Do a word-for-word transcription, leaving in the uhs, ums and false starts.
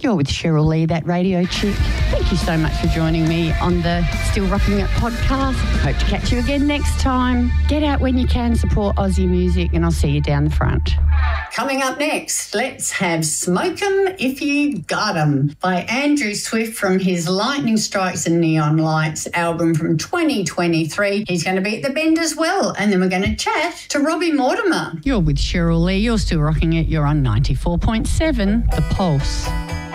You're with Cheryl Lee, that radio chick. Thank you so much for joining me on the Still Rocking It podcast. Hope to catch you again next time. Get out when you can, support Aussie music, and I'll see you down the front. Coming up next, let's have Smoke 'Em If You Got 'Em by Andrew Swift from his Lightning Strikes and Neon Lights album from twenty twenty-three. He's going to be at the Bend as well. And then we're going to chat to Robbie Mortimer. You're with Cheryl Lee. You're still rocking it. You're on ninety-four point seven, The Pulse.